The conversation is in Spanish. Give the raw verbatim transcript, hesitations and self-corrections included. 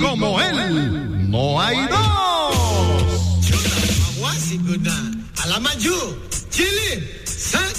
como él no hay dos. A la Mayu, Chile, San